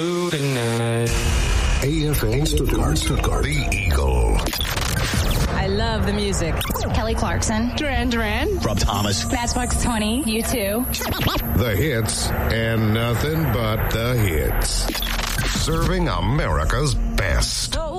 AFA Stuttgart, the Eagle. I love the music. Kelly Clarkson. Duran Duran. Rob Thomas. Matchbox 20. U2. The hits and nothing but the hits. Serving America's best.